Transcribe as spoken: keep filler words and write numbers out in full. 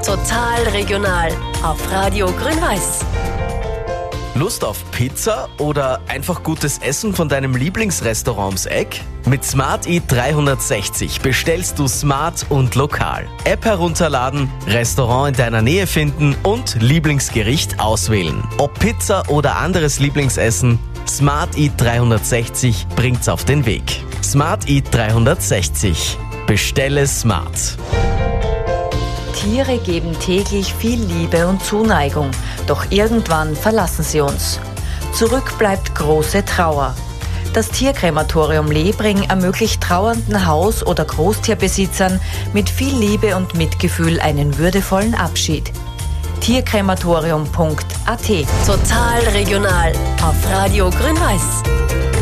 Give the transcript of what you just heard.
Total regional auf Radio Grün-Weiß. Lust auf Pizza oder einfach gutes Essen von deinem Lieblingsrestaurant ums Eck? Mit Smart I dreihundertsechzig bestellst du smart und lokal. App herunterladen, Restaurant in deiner Nähe finden und Lieblingsgericht auswählen. Ob Pizza oder anderes Lieblingsessen, Smart I dreihundertsechzig bringt's auf den Weg. Smart I dreihundertsechzig. Bestelle smart. Tiere geben täglich viel Liebe und Zuneigung, doch irgendwann verlassen sie uns. Zurück bleibt große Trauer. Das Tierkrematorium Lebring ermöglicht trauernden Haus- oder Großtierbesitzern mit viel Liebe und Mitgefühl einen würdevollen Abschied. tierkrematorium punkt a t. Total regional auf Radio Grün-Weiß.